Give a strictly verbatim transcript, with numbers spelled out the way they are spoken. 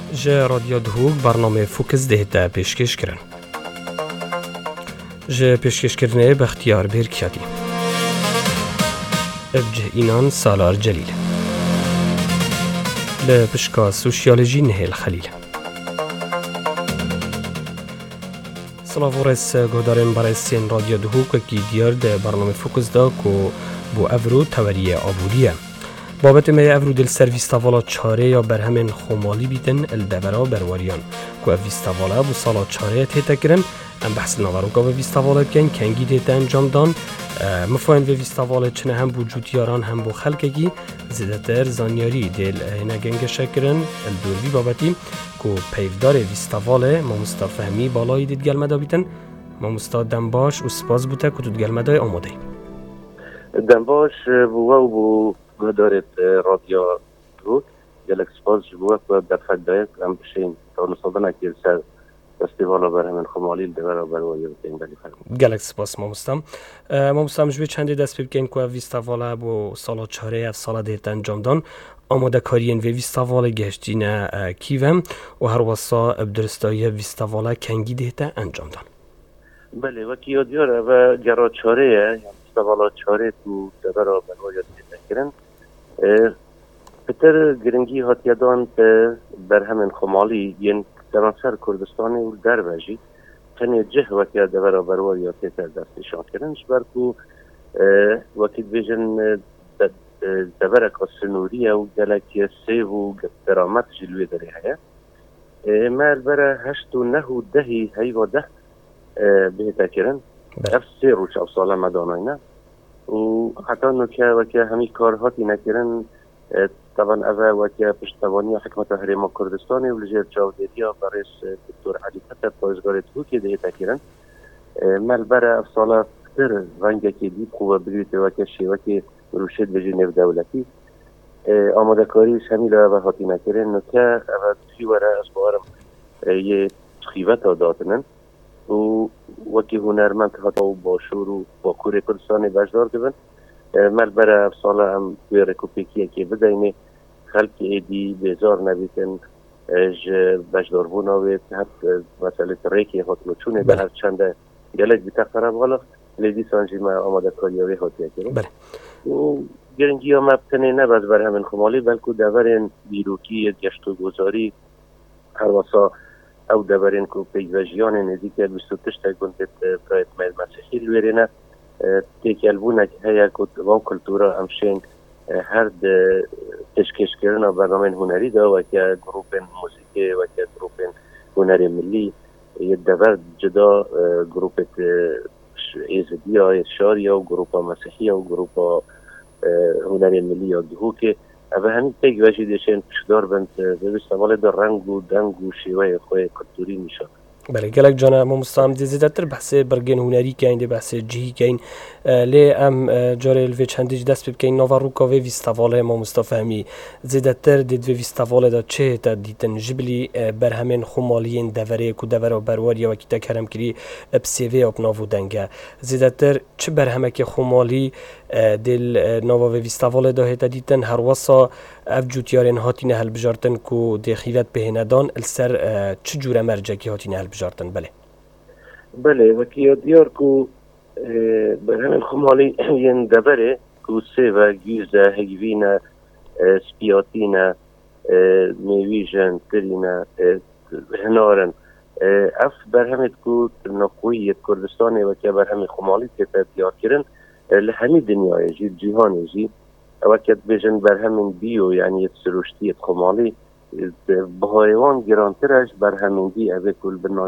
جه رادیو دهوک برنامه فوکس دهتا پیشکش کرن. جه پیشکش کرنه بختیار بیرکیادی. ابجه اینان سالار جلیل. لپشکا سوشیالوژی نهیل خلیل. سلام ورس گودارن برای سین رادیو دهوک کی دیار ده برنامه فوکس دا کو بو افرو توریه آبودیه. بابت می افرو دل سرویستاوالا چاره یا برهمن خمالی بیتن الدبرا برواریان کو ویستاوالا بو سالا چاره تهتا کرن ام بحث نواروکا و ویستاوالا بکن کنگی دیتا انجام دان مفاین و ویستاوالا چنه هم بو جوتیاران هم بو خلقگی زیدتر زانیاری دل هنه گنگشه کرن الدوروی بابتی کو پیفدار ویستاوالا ما مستفهمی بالایی دید گلمه بیتن ما مستاد دنباش و سپاس بوده که دید گلمه دای آماده دنباش بوه و بو دارد رادیو دهوک گلک سپاس بوه و در فدایت هم بشین تا نصادن اکیل سر فستیوالا برهمن خمالی دبر برای بکنیم بلی خلق گلک سپاس ما مستم ما مستم جوی چندی دست بکنیم که ویستاوالا بو سالا چهاره اف سالا دیت انجام دان آماده کارین و ویستاوالا گشتین کیوم و هر واسا ابدرستایی ویستاوالا کنگی دیت انجام دان بله وکی یادیاره و جرا چهاره ویستاوالا چهاره تو دبر برای دیت کرن پتر گرنگی هاتیادان برهمن خمالی ین درانسر کردستانی و در بجی تنی جه وکی دبر برای یا تیتر دستشان کرن شبرکو وکی بیجن دبر کسنوریه و گلکی سیو و درامت جلوی داری هیا مال برا هشت و نه و دهی هی و ده بهتا کرن اف سی روش او ساله مداناینا و حتی نوکه وکی همی کارهاتی نکرن طبعا اوه وکی پشتوانی حکمت حریم کردستانی و لجیر چاودیری ها برایس دکتور علی فتر پایزگار دهوکی دیتا کرن مال برا اف ساله فتر ونگه که دید خوبه بریوی وکی شیوکی روشد بجی نف دولتی آماده کاریش همیل اوه هاتی نکرن نوکه اوه توی وره از بارم یه خیوت ها داتنن و وکی هنرمند هاتا و باشور و باکور کردستانی بجدار دبن مال برای افساله هم توی رکوپیکیه که بدهینه خلق ایدی بیزار نبیتن اج بجدار بوناوید حتی مسئله ریکی هاتلو چونه به هر چنده گلک بیتا خراب غلا لیدی سانجی ما آماده کاریاوی هاتیه کرن و گرنگی ها مبتنه نباز بر همین خمالی بلکو دورین بیروکی گشت و گذاری هر واسا او دورین که پیگوژیان نزدیک بیست و تشت گندت برایت مید مسیحی الویرینه تیک البونه که هیا کد وان کلتورا همشین هر تشکیش کردن برنامه هنری دا و که گروپ موسیقی و که گروپ هنری ملی یه دور جدا گروپ ایزدی های شاری و گروپ مسیحی و گروپ هنری ملی و دهوک اوه همین تیک وجه دیشن پشدار بند ببست اوله در رنگ و دنگ و شیوه خواه کلتوری میشن بله گلک جانا ما مستعم دی زیادتر بحث برگن هنری کین دی بحث جهی کین لی ام جاره الوی چندیج دست بکین نواروکا و ویستاواله ما مستفهمی زیادتر دید و ویستاواله دا چه تا دیتن جبلی برهمن خمالین دوره کو دوره برواری و کیتا کرم کری بسیوی اپ ناو دنگه زیادتر چه برهمه که خمالی دل نوا و ویستاواله دا هتا دیتن هر واسا اف جوتیارن هاتین هل بجارتن کو دخیلت بهندان السر چه جوره مرجکی هاتین هل بجارتن بله بله وکی دیار کو برهمن خمالی ین دبره کو سیوه گیزه هگوینه سپیاتینه میویژن ترینه هنارن اف برهمت کو نقویت کردستانی وکی برهمن خمالی تیتا دیار کرن لهمی دنیای جی جهانی جی وقت بیشن بر همین بیو یعنی سروشتی خمالی بهایوان گرانترش بر همین دی اوه کل بنا